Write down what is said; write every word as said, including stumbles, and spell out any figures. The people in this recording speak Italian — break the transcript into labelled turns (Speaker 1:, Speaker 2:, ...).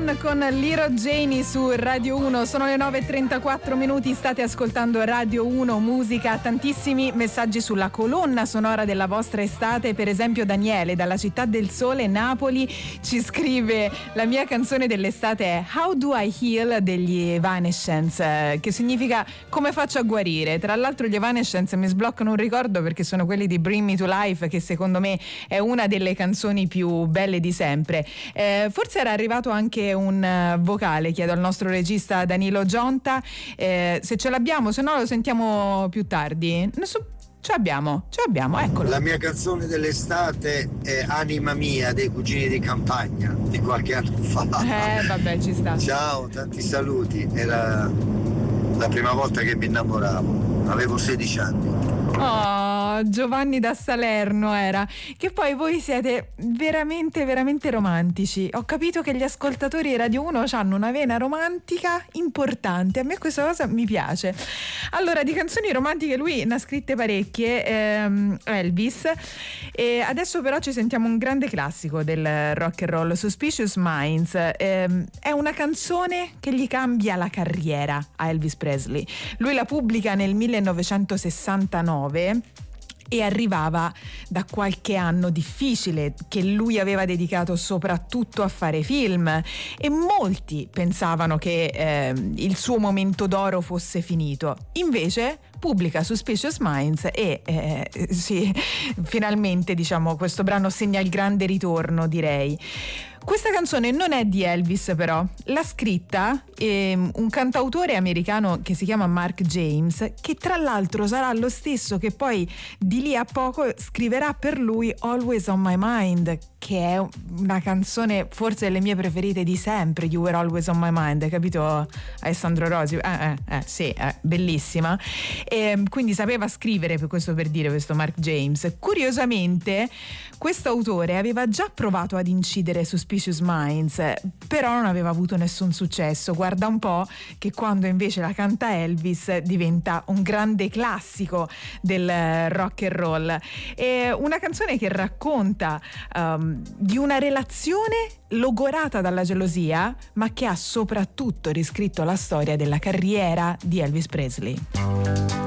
Speaker 1: John con Little Janie su Radio uno. Sono le nove e trentaquattro minuti, state ascoltando Radio uno Musica. Tantissimi messaggi sulla colonna sonora della vostra estate. Per esempio Daniele dalla Città del Sole, Napoli, ci scrive: la mia canzone dell'estate è How Do I Heal degli Evanescence, che significa come faccio a guarire. Tra l'altro gli Evanescence mi sbloccano un ricordo, perché sono quelli di Bring Me to Life, che secondo me è una delle canzoni più belle di sempre. Eh, forse era arrivato anche un uh, vocale, chiedo al nostro regista Danilo Gionta eh, se ce l'abbiamo, se no lo sentiamo più tardi. Nessun... Ce l'abbiamo, ce l'abbiamo, eccolo.
Speaker 2: La mia canzone dell'estate è Anima Mia dei Cugini di Campagna, di qualche anno fa.
Speaker 1: Eh vabbè, ci sta.
Speaker 2: Ciao, tanti saluti. Era la prima volta che mi innamoravo, avevo sedici anni.
Speaker 1: Oh, Giovanni da Salerno era. Che poi voi siete veramente veramente romantici. Ho capito che gli ascoltatori di Radio uno hanno una vena romantica importante. A me questa cosa mi piace. Allora, di canzoni romantiche lui ne ha scritte parecchie, ehm, Elvis, e adesso però ci sentiamo un grande classico del rock and roll, Suspicious Minds. Ehm, è una canzone che gli cambia la carriera a Elvis Presley. Lui la pubblica nel millenovecentosessantanove e arrivava da qualche anno difficile che lui aveva dedicato soprattutto a fare film, e molti pensavano che eh, il suo momento d'oro fosse finito. Invece pubblica Suspicious Minds e eh, sì, finalmente, diciamo, questo brano segna il grande ritorno, direi. Questa canzone non è di Elvis, però l'ha scritta ehm, un cantautore americano che si chiama Mark James, che tra l'altro sarà lo stesso che poi di lì a poco scriverà per lui Always on My Mind, che è una canzone forse delle mie preferite di sempre. You Were Always on My Mind, capito Alessandro Rosi? Eh, eh, eh sì, è bellissima. E quindi sapeva scrivere, per questo, per dire, questo Mark James. Curiosamente questo autore aveva già provato ad incidere su Suspicious Minds, però non aveva avuto nessun successo. Guarda un po' che quando invece la canta Elvis diventa un grande classico del rock and roll. È una canzone che racconta um, di una relazione logorata dalla gelosia, ma che ha soprattutto riscritto la storia della carriera di Elvis Presley.